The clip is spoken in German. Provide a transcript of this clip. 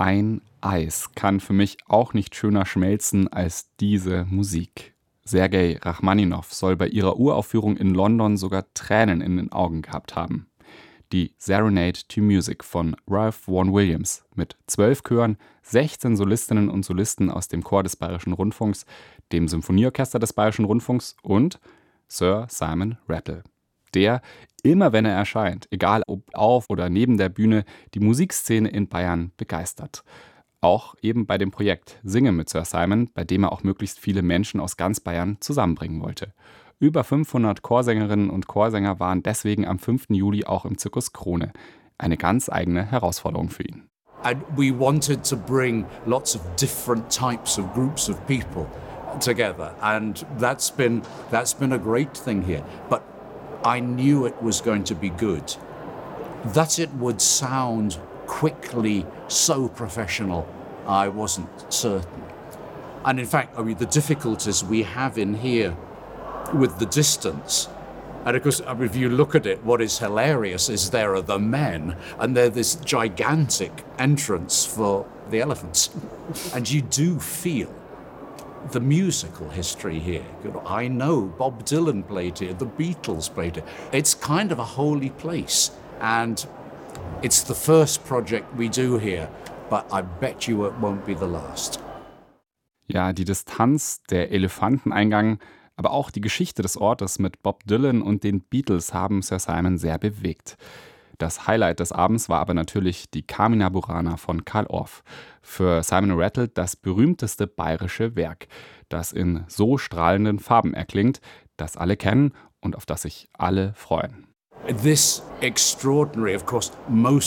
Ein Eis kann für mich auch nicht schöner schmelzen als diese Musik. Sergei Rachmaninow soll bei ihrer Uraufführung in London sogar Tränen in den Augen gehabt haben. Die Serenade to Music von Ralph Vaughan Williams mit 12 Chören, 16 Solistinnen und Solisten aus dem Chor des Bayerischen Rundfunks, dem Symphonieorchester des Bayerischen Rundfunks und Sir Simon Rattle. Der, immer wenn er erscheint, egal ob auf oder neben der Bühne, die Musikszene in Bayern begeistert. Auch eben bei dem Projekt Singe mit Sir Simon, bei dem er auch möglichst viele Menschen aus ganz Bayern zusammenbringen wollte. Über 500 Chorsängerinnen und Chorsänger waren deswegen am 5. Juli auch im Zirkus Krone. Eine ganz eigene Herausforderung für ihn. And we wanted to bring lots of different types of groups of people together, and that's been a great thing here. But I knew it was going to be good. That it would sound quickly so professional, I wasn't certain. And in fact, I mean, the difficulties we have in here with the distance. And of course, I mean, if you look at it, what is hilarious is there are the men and they're this gigantic entrance for the elephants. And you do feel the musical history here. I know Bob Dylan played here, the Beatles played here. It's kind of a holy place. And it's the first project we do here, but I bet you it won't be the last. Ja, die Distanz, der Elefanteneingang, aber auch die Geschichte des Ortes mit Bob Dylan und den Beatles haben Sir Simon sehr bewegt. Das Highlight des Abends war aber natürlich die Carmina Burana von Carl Orff. Für Simon Rattle das berühmteste bayerische Werk, das in so strahlenden Farben erklingt, das alle kennen und auf das sich alle freuen. This extraordinary, of course, most